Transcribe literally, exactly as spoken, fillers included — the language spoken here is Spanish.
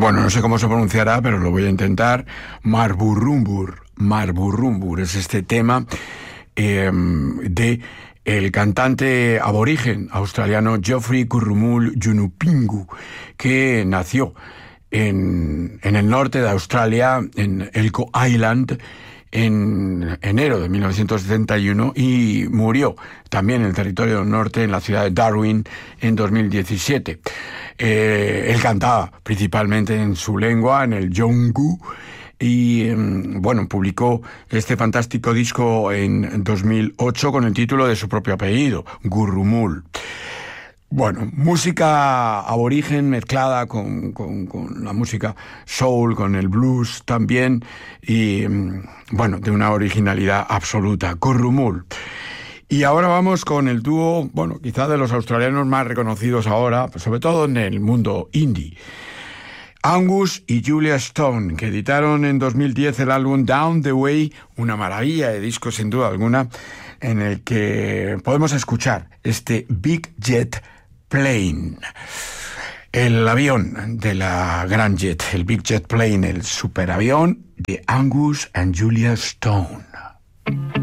Bueno, no sé cómo se pronunciará, pero lo voy a intentar. Marburrumbur, Marburrumbur es este tema eh, de el cantante aborigen australiano Geoffrey Gurrumul Yunupingu, que nació en, en el norte de Australia, en Elcho Island, en enero de mil novecientos setenta y uno, y murió también en el territorio del norte, en la ciudad de Darwin, en dos mil diecisiete. Eh, él cantaba principalmente en su lengua, en el Yolngu, y bueno, publicó este fantástico disco en dos mil ocho con el título de su propio apellido, Gurrumul. Bueno, música aborigen mezclada con, con, con la música soul, con el blues también, y bueno, de una originalidad absoluta, Gurrumul. Y ahora vamos con el dúo, bueno, quizá de los australianos más reconocidos ahora, sobre todo en el mundo indie. Angus y Julia Stone, que editaron en dos mil diez el álbum Down the Way, una maravilla de disco sin duda alguna, en el que podemos escuchar este Big Jet Plane, el avión de la Gran Jet, el Big Jet Plane, el superavión de Angus and Julia Stone.